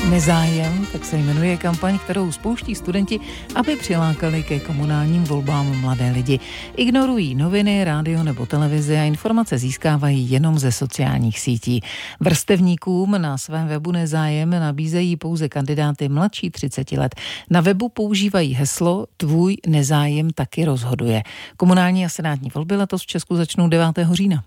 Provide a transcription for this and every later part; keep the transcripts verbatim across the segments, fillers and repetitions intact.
Nezájem, tak se jmenuje kampaň, kterou spouští studenti, aby přilákali ke komunálním volbám mladé lidi. Ignorují noviny, rádio nebo televizi a informace získávají jenom ze sociálních sítí. Vrstevníkům na svém webu Nezájem nabízejí pouze kandidáty mladší třicet let. Na webu používají heslo Tvůj nezájem taky rozhoduje. Komunální a senátní volby letos v Česku začnou devátého října.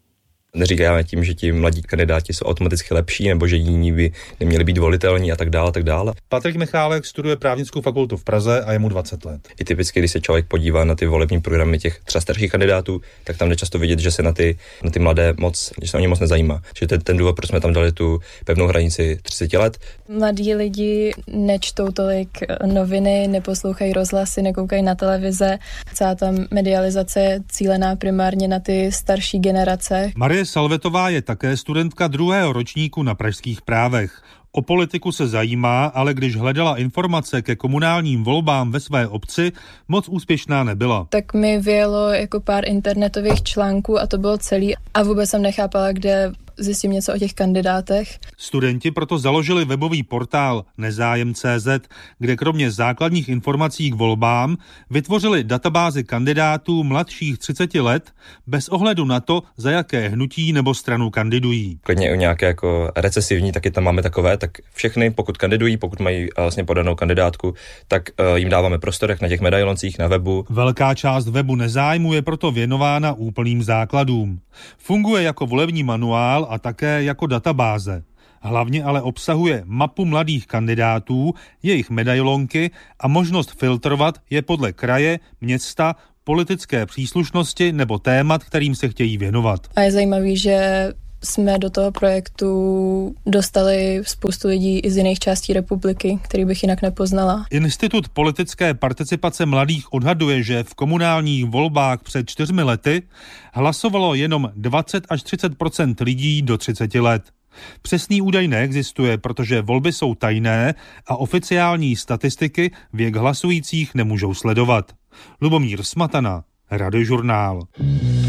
Neříkáme tím, že ti mladí kandidáti jsou automaticky lepší, nebo že jiní by neměli být volitelní a tak dále, tak dále. Patrik Michálek studuje právnickou fakultu v Praze a je mu dvacet let. I typicky, když se člověk podívá na ty volební programy těch třeba starších kandidátů, tak tam jde často vidět, že se na ty, na ty mladé moc, že se o ně moc nezajímá. Že to je ten důvod, proč jsme tam dali tu pevnou hranici třicet let. Mladí lidi nečtou tolik noviny, neposlouchají rozhlasy, nekoukají na televize. Celá ta medializace je cílená primárně na ty starší generace. Marie Salvetová je také studentka druhého ročníku na pražských právech. O politiku se zajímá, ale když hledala informace ke komunálním volbám ve své obci, moc úspěšná nebyla. Tak mi vyjelo jako pár internetových článků a to bylo celý a vůbec jsem nechápala, kde zjistím něco o těch kandidátech. Studenti proto založili webový portál Nezájem tečka cé zet, kde kromě základních informací k volbám vytvořili databázi kandidátů mladších třicet let bez ohledu na to, za jaké hnutí nebo stranu kandidují. Klidně o nějaké jako recesivní, taky tam máme takové, tak všechny, pokud kandidují, pokud mají vlastně podanou kandidátku, tak uh, jim dáváme prostor jak na těch medailoncích, na webu. Velká část webu Nezájmu je proto věnována úplným základům. Funguje jako volební manuál a také jako databáze. Hlavně ale obsahuje mapu mladých kandidátů, jejich medailonky a možnost filtrovat je podle kraje, města, politické příslušnosti nebo témat, kterým se chtějí věnovat. A je zajímavý, že jsme do toho projektu dostali spoustu lidí i z jiných částí republiky, který bych jinak nepoznala. Institut politické participace mladých odhaduje, že v komunálních volbách před čtyřmi lety hlasovalo jenom dvacet až třicet procent lidí do třicet let. Přesný údaj neexistuje, protože volby jsou tajné a oficiální statistiky věk hlasujících nemůžou sledovat. Lubomír Smatana, Radiožurnál.